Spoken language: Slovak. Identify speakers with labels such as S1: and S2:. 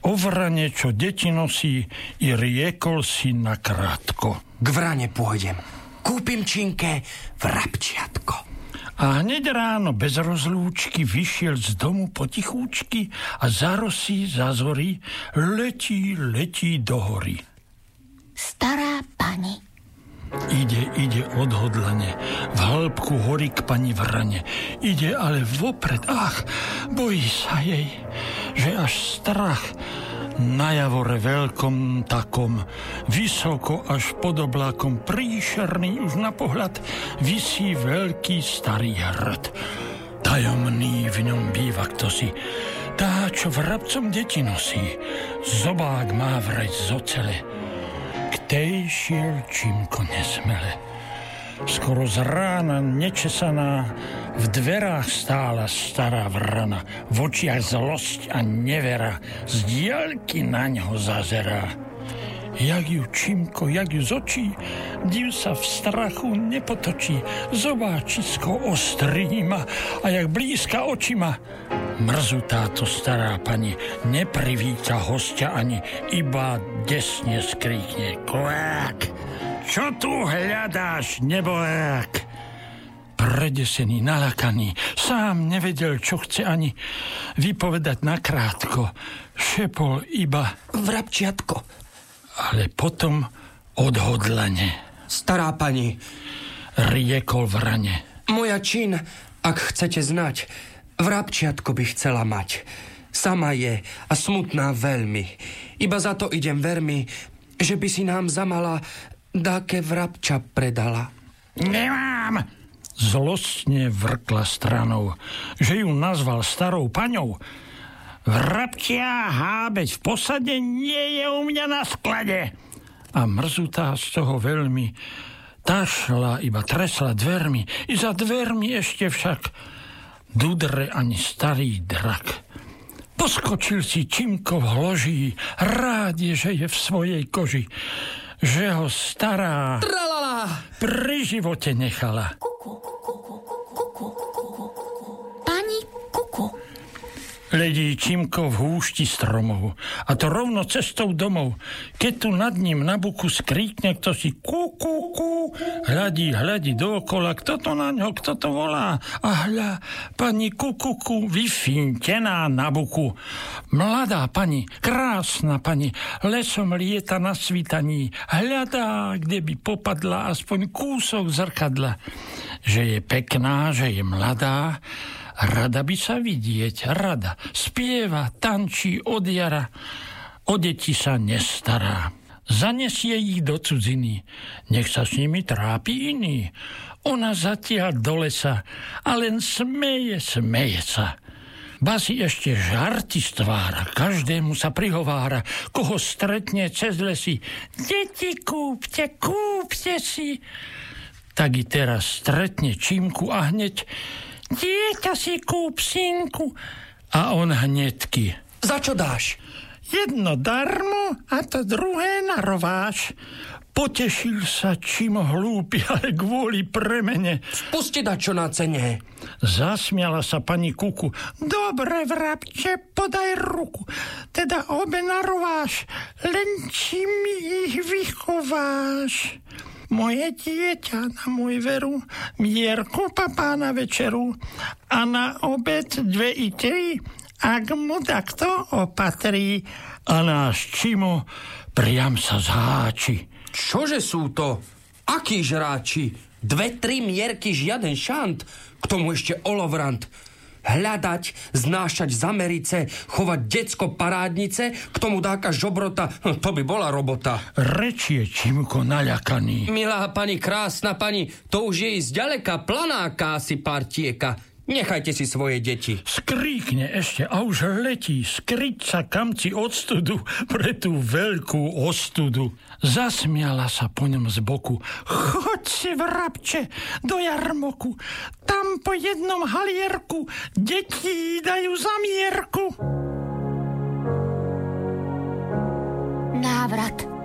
S1: O vrane, čo deti nosí, i riekol si nakrátko.
S2: K vrane pôjdem. Kúpim Činke vrabčiatko.
S1: A hneď ráno bez rozlúčky vyšiel z domu potichúčky a za rosy, za zory letí do hory.
S3: Stará pani.
S1: Ide odhodlane v hĺbku hory k pani vrane. Ide ale vopred. Ach, bojí sa jej, že až strach. Na javore veľkom takom, vysoko až pod oblákom, príšerný už na pohľad, visí veľký starý hrad. Tajomný v ňom býva ktosi, tá, čo vrabcom deti nosí. Zobák má vraj z ocele, k tej šiel Čimko nesmele. Skoro z rána nečesaná v dverách stála stará vrana, v očiach zlosť a nevera, z diaľky na ňo zazerá. Jak ju Čimko, jak ju z očí, div sa v strachu nepotočí, zobáčisko ostrý ma a jak blízka očima. Mrzu táto stará pani neprivíta hostia ani, iba desne skríkne: Kvák! Čo tu hľadáš, nebojak? Predesený, nalakaný, sám nevedel, čo chce ani vypovedať nakrátko. Šepol iba:
S2: Vrabčiatko.
S1: Ale potom odhodlane:
S2: Stará pani,
S1: riekol vrane.
S2: Moja Čin, ak chcete znať, vrabčiatko by chcela mať. Sama je a smutná veľmi. Iba za to idem vermi, že by si nám zamala dáke vrabča predala.
S1: Nemám! Zlostne vrkla stranou, že ju nazval starou paňou. Vrabčia hábeť v posade nie je u mňa na sklade. A mrzutá z toho veľmi, tá šla, iba tresla dvermi, i za dvermi ešte však dudre ani starý drak. Poskočil si Čimko v hloží, rád je, že je v svojej koži, že ho stará pri živote nechala.
S3: Pani Kuku.
S1: Ledí Čimko v húšti stromov, a to rovno cestou domov. Keď tu nad ním na buku skríkne kto si ku, hľadí dookola, kto to na ňo, kto to volá. A hľa, pani Kukuku, vyfintená na buku. Mladá pani, krásna pani, lesom lieta na svítaní, hľadá, kde by popadla aspoň kúsok zrkadla. Že je pekná, že je mladá, rada by sa vidieť, rada spieva, tančí od jara, o deti sa nestará. Zanesie ich do cudziny, nech sa s nimi trápi iný. Ona zatiaľ do lesa a len smeje sa. Ba si ešte žarty stvára, každému sa prihovára, koho stretne cez lesy. Deti, kúpte si. Tak i teraz stretne Čimku a hneď: Dieťa si kúp, synku. A on hnedky:
S2: Za čo dáš?
S1: Jedno darmo a to druhé narováš. Potešil sa Čimo hlúpi, ale kvôli premene.
S2: Pusti dačo na cene.
S1: Zasmiala sa pani Kuku: Dobre, vrabče, podaj ruku. Teda obe narováš, len či mi ich vychováš. Moje dieťa na môj veru, mierku papá na večeru a na obed 2 i 3, ak mu takto opatrí. A náš Čimo priam sa zháči.
S2: Čože sú to? Akí žráči? 2-3 mierky, žiaden šant. K tomu ešte olovrant. Hľadať, znášať zamerice, chovať decko parádnice, k tomu dáka žobrota, to by bola robota.
S1: Rečie Čimko naľakaný:
S2: Milá pani, krásna pani, to už je i zďaleka planáka asi partieka. Nechajte si svoje deti.
S1: Skríkne ešte a už letí skryť sa kamci od studu pre tú veľkú ostudu. Zasmiala sa po ňom z boku: Choď si, vrabče, do jarmoku, tam po jednom halierku deti dajú za mierku.
S3: Návrat.